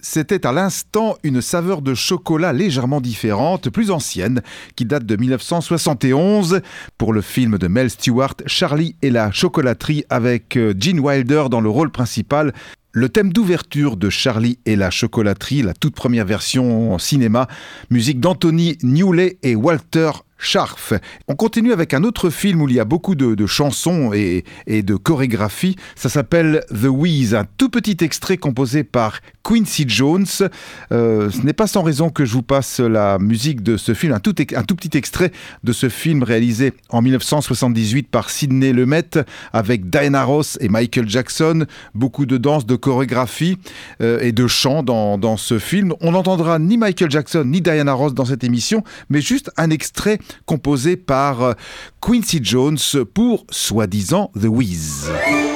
C'était à l'instant une saveur de chocolat légèrement différente, plus ancienne, qui date de 1971. Pour le film de Mel Stewart, Charlie et la chocolaterie, avec Gene Wilder dans le rôle principal. Le thème d'ouverture de Charlie et la chocolaterie, la toute première version en cinéma, musique d'Anthony Newley et Walter Scharf. On continue avec un autre film où il y a beaucoup de chansons et de chorégraphie. Ça s'appelle The Wiz, un tout petit extrait composé par Quincy Jones. Ce n'est pas sans raison que je vous passe la musique de ce film, un tout petit extrait de ce film réalisé en 1978 par Sidney Lumet avec Diana Ross et Michael Jackson. Beaucoup de danse, de chorégraphie et de chant dans ce film. On n'entendra ni Michael Jackson ni Diana Ross dans cette émission, mais juste un extrait composé par Quincy Jones pour soi-disant The Wiz.